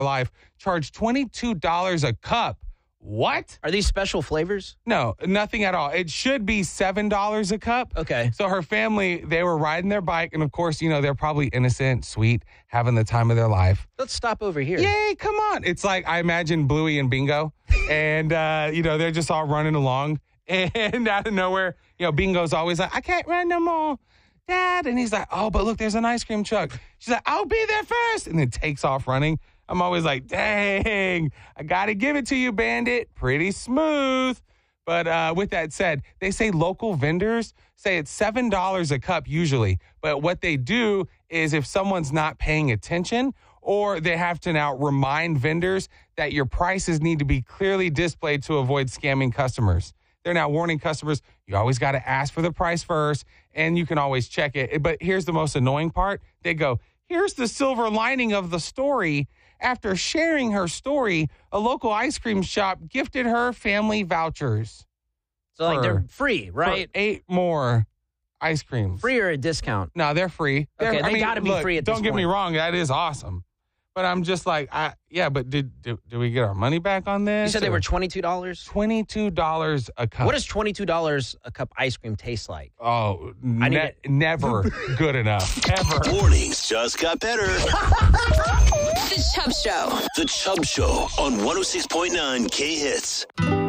life charge $22 a cup. What? Are these special flavors? No, nothing at all. It should be $7 a cup. Okay. So her family, they were riding their bike, and of course, they're probably innocent, sweet, having the time of their life. Let's stop over here. Yay, come on. It's like, I imagine Bluey and Bingo, and, they're just all running along, and out of nowhere, Bingo's always like, I can't run no more, Dad. And he's like, oh, but look, there's an ice cream truck. She's like, I'll be there first, and then takes off running. I'm always like, dang, I got to give it to you, Bandit. Pretty smooth. But with that said, they say local vendors say it's $7 a cup usually. But what they do is if someone's not paying attention, or they have to now remind vendors that your prices need to be clearly displayed to avoid scamming customers. They're now warning customers, you always got to ask for the price first, and you can always check it. But here's the most annoying part. They go, here's the silver lining of the story. After sharing her story, a local ice cream shop gifted her family vouchers. So, they're free, right? For 8 more ice creams. Free or a discount? No, they're free. Okay, they got to be free at this point. Don't get me wrong. That is awesome. But I'm just like, but did we get our money back on this? You said they were $22? $22 a cup. What does $22 a cup ice cream taste like? Oh, never good enough. Ever. Mornings just got better. The Chubb Show. The Chubb Show on 106.9 K-Hits.